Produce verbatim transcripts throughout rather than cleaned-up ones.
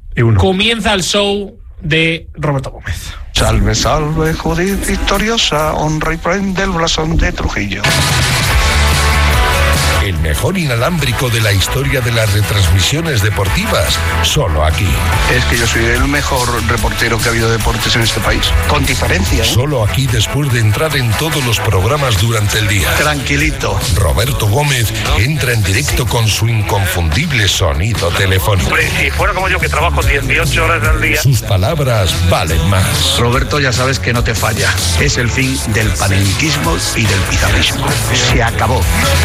y uno. Comienza el show de Roberto Gómez. Salve, salve, Judith victoriosa, honra y prende el blasón de Trujillo. El mejor inalámbrico de la historia de las retransmisiones deportivas, solo aquí. Es que yo soy el mejor reportero que ha habido de deportes en este país, con diferencia, ¿eh? Solo aquí después de entrar en todos los programas durante el día. Tranquilito. Roberto Gómez entra en directo con su inconfundible sonido telefónico. Hombre, si fuera como yo que trabajo dieciocho horas al día. Sus palabras valen más. Roberto, ya sabes que no te falla. Es el fin del panenquismo y del pizarrismo. Se acabó.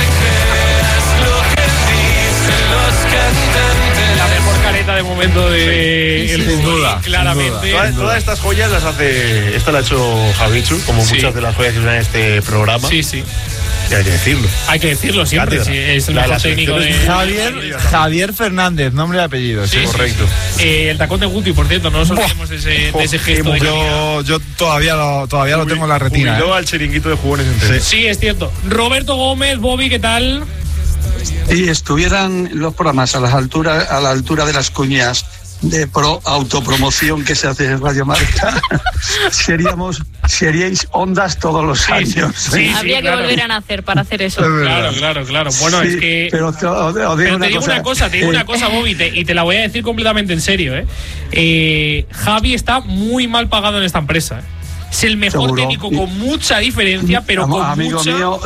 La mejor careta de momento de Sí, el sin fútbol, duda, claramente. sin duda. Todas, todas estas joyas las hace, esta la ha hecho Javichu, como Sí. muchas de las joyas que usan en este programa. Sí, sí. Y hay que decirlo. Hay que decirlo siempre, sí, es el La de mejor las técnico de... selecciones- Javier, Javier Fernández, nombre y apellido. Sí, Sí, sí. Correcto. Eh, el tacón de Guti, por cierto, no nos olvidemos de ese, de ese gesto de calidad. Yo, yo todavía lo, todavía lo tengo en la retina. Jubiló ¿eh? al chiringuito de jugones enteros. Sí, es cierto. Roberto Gómez, Bobby, ¿qué tal? Si estuvieran los programas a las alturas, a la altura de las cuñas de pro autopromoción que se hace en Radio Marca, seríamos, seríais ondas todos los años. Sí, sí, Habría que claro. volver a nacer para hacer eso. Claro, claro, claro. Bueno, Sí, es que... Pero te, os digo Pero una te digo cosa, una cosa, te digo eh, una cosa, Bobby, te- y te la voy a decir completamente en serio, ¿eh? Eh, Javi está muy mal pagado en esta empresa. ¿eh? Es el mejor Seguro. técnico con mucha diferencia, pero Amo- con amigo mucha... mío,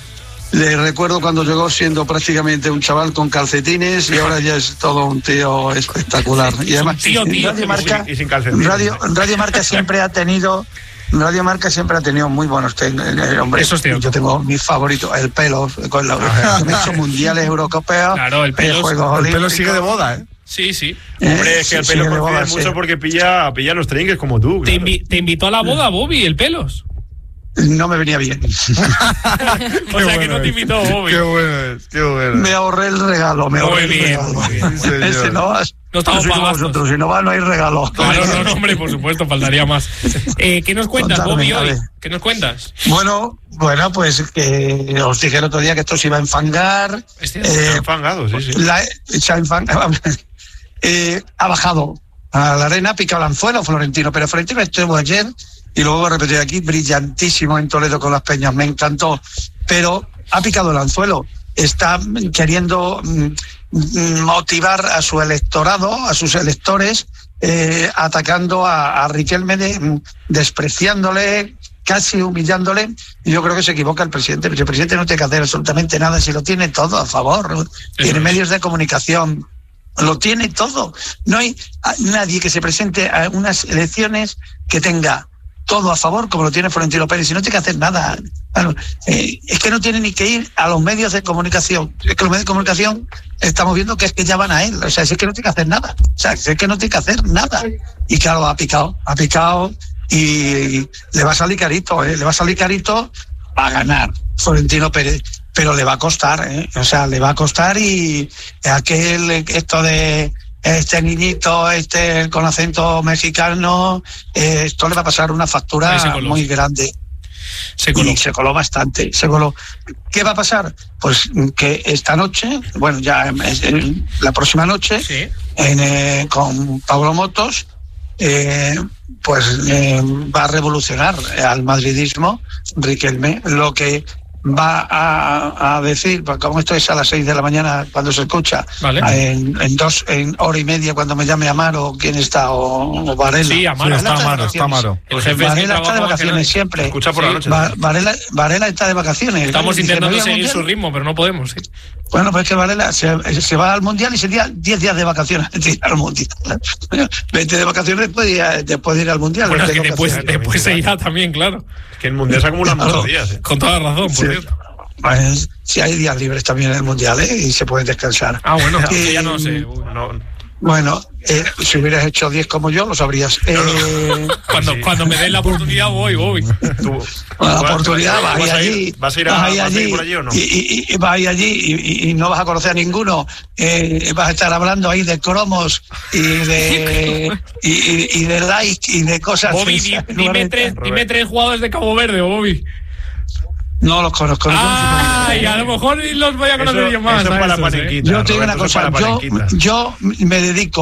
le recuerdo cuando llegó siendo prácticamente un chaval con calcetines y ahora ya es todo un tío espectacular. Y además, tío, tío, Radio tío, Marca, y sin calcetines. Radio, Radio Marca siempre ha tenido, Radio Marca siempre ha tenido muy buenos técnicos. Hombre, Eso es cierto. yo tengo mi favorito, el Pelos, con la, que me he hecho mundiales eurocopeos. Claro, el eh, Pelos- Juegos El pelo Olímpicos. sigue de moda, ¿eh? Sí, sí. Hombre, es que Eh, el sí, pelo sí, de confía boda, sí. mucho porque pilla, pilla los trinques como tú. Te, claro. invi- te invitó a la boda, Bobby, el Pelos. No me venía bien. O sea que bueno no te es. invitó, Bobby. Qué bueno es, qué bueno. Me ahorré el regalo, me Muy ahorré el bien, regalo. muy bien. Sí, señor. Ese no vas. No estamos soy como pagados. vosotros, si no va no hay regalo. Claro, no, no, hombre, por supuesto, faltaría más. Eh, ¿Qué nos cuentas, Contadme, Bobby, a hoy? ver. ¿Qué nos cuentas? Bueno, bueno, pues que os dije el otro día que esto se iba a enfangar. Es cierto. Eh, Están fangados, sí, sí. la, se ha, enfan- eh, ha bajado a la arena, ha picado el anzuelo Florentino, pero Florentino estuvo ayer y lo vuelvo a repetir aquí, brillantísimo en Toledo con las Peñas, me encantó, pero ha picado el anzuelo, está queriendo mm, mm, motivar a su electorado, a sus electores, eh, atacando a, a Riquelme, de, mm, despreciándole, casi humillándole, y yo creo que se equivoca el presidente, porque el presidente no tiene que hacer absolutamente nada, si lo tiene todo a favor, tiene es. medios de comunicación, lo tiene todo. No hay a- nadie que se presente a unas elecciones que tenga todo a favor, como lo tiene Florentino Pérez, y no tiene que hacer nada. Bueno, eh, es que no tiene ni que ir a los medios de comunicación. Es que los medios de comunicación estamos viendo que es que ya van a él. O sea, es que no tiene que hacer nada. O sea, es que no tiene que hacer nada. Y claro, ha picado, ha picado y le va a salir carito, ¿eh? Le va a salir carito a ganar Florentino Pérez. Pero le va a costar, ¿eh? O sea, le va a costar y aquel, esto de este niñito, este con acento mexicano, eh, esto le va a pasar una Ahí se factura coló. muy grande. Se coló. Y se coló bastante, se coló. ¿Qué va a pasar? Pues que esta noche, bueno, ya es, eh, la próxima noche, Sí. en, eh, con Pablo Motos, eh, pues eh, va a revolucionar al madridismo Riquelme, lo que va a, a decir, pues como esto es a las seis de la mañana cuando se escucha, Vale. en, en dos, en hora y media cuando me llame Amaro, ¿quién está? O, o Varela. Sí, Amaro. Sí, está de Amaro, está vacaciones. Amaro. El jefe es que Varela está trabaja de más que vacaciones nadie. siempre. Escucha por la Sí. noche. Va- Varela, Varela está de vacaciones. Estamos Dice, intentando "¿Me voy al seguir su Mundial?". ritmo, pero no podemos. ¿sí? Bueno, pues es que Varela se, se va al Mundial y se tira diez días de vacaciones antes de ir al Mundial. veinte de vacaciones después de ir, a- después de ir al Mundial. Bueno, es que Tengo después, hacer. después se irá también, claro. Es que el mundial se acumulan Claro. muchos días. ¿eh? Con toda razón, por Sí. cierto. Pues, si hay días libres también en el Mundial, ¿eh? Y se pueden descansar. Ah, bueno, Que, que ya no sé. No, Bueno, eh, si hubieras hecho diez como yo, lo sabrías. Eh, Cuando, Sí. cuando me den la oportunidad voy, voy. tú, Con la ¿vas- oportunidad, vas, vas a a ir ir- allí, ¿Vas a ir a, vas a ir vas a ir allí, por allí o no? y, y- y vas a ir allí y, y- y no vas a conocer a ninguno, eh, vas a estar hablando ahí de cromos y de y, y- y de like y de cosas. Bobby, di- en lugar dime, de- tres, dime tres jugadores de Cabo Verde, Bobby. No los conozco. no conozco. Ay, a lo mejor los voy a conocer Eso- yo más. eso a para esos, ¿eh? Panequita, Yo te digo una Roberto, eso cosa, para yo, Panequita. yo me dedico